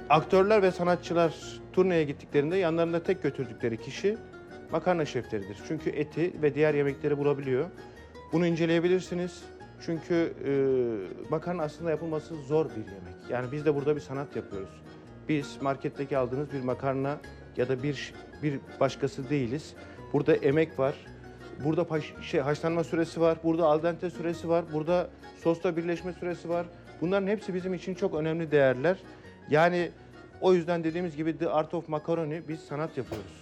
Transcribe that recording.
Aktörler ve sanatçılar turneye gittiklerinde yanlarında tek götürdükleri kişi makarna şefleridir. Çünkü eti ve diğer yemekleri bulabiliyor. Bunu inceleyebilirsiniz. Çünkü makarna aslında yapılması zor bir yemek. Yani biz de burada bir sanat yapıyoruz. Biz marketteki aldığınız bir makarna ya da bir başkası değiliz. Burada emek var. Burada haşlanma süresi var. Burada al dente süresi var. Burada sosla birleşme süresi var. Bunların hepsi bizim için çok önemli değerler. Yani o yüzden dediğimiz gibi The Art of Macaroni biz sanat yapıyoruz.